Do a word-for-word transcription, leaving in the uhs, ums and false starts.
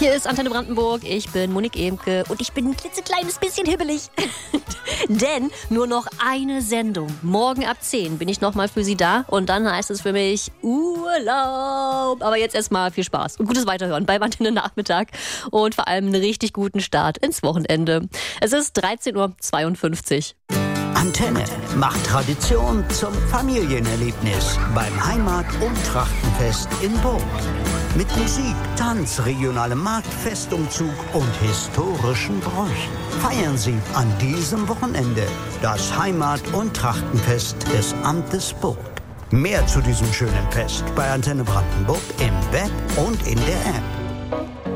Hier ist Antenne Brandenburg, ich bin Monique Emke und ich bin ein klitzekleines bisschen hibbelig. Denn nur noch eine Sendung. Morgen ab zehn bin ich nochmal für Sie da und dann heißt es für mich Urlaub. Aber jetzt erstmal viel Spaß und gutes Weiterhören beim Antenne Nachmittag und vor allem einen richtig guten Start ins Wochenende. Es ist dreizehn Uhr zweiundfünfzig. Antenne macht Tradition zum Familienerlebnis beim Heimat- und Trachtenfest in Burg. Mit Musik, Tanz, regionalem Markt, Festumzug und historischen Bräuchen. Feiern Sie an diesem Wochenende das Heimat- und Trachtenfest des Amtes Burg. Mehr zu diesem schönen Fest bei Antenne Brandenburg im Web und in der App.